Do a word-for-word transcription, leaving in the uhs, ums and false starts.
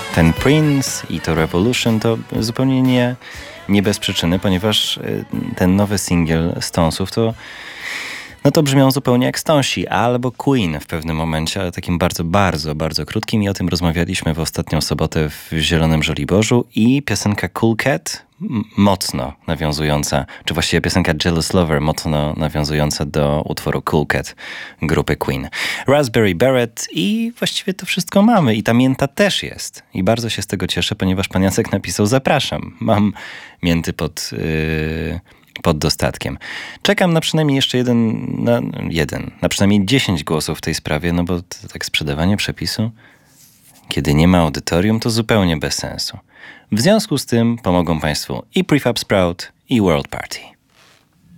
ten Prince i to Revolution to zupełnie nie, nie bez przyczyny, ponieważ ten nowy singiel Stonesów to no to brzmią zupełnie jak Stonesi albo Queen w pewnym momencie, ale takim bardzo, bardzo, bardzo krótkim i o tym rozmawialiśmy w ostatnią sobotę w Zielonym Żoliborzu i piosenka Cool Cat m- mocno nawiązująca, czy właściwie piosenka Jealous Lover mocno nawiązująca do utworu Cool Cat grupy Queen. Raspberry Beret i właściwie to wszystko mamy i ta mięta też jest i bardzo się z tego cieszę, ponieważ pan Jacek napisał zapraszam, mam mięty pod... Yy... pod dostatkiem. Czekam na przynajmniej jeszcze jeden, na, jeden, na przynajmniej dziesięć głosów w tej sprawie, no bo to, tak sprzedawanie przepisu, kiedy nie ma audytorium, to zupełnie bez sensu. W związku z tym pomogą Państwu i Prefab Sprout, i World Party.